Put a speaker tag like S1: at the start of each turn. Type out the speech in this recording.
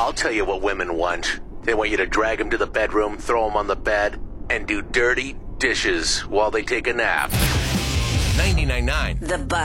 S1: I'll tell you what women want. They want you to drag them to the bedroom, throw them on the bed, and do dirty dishes while they take a nap. 99.9
S2: The Buzz.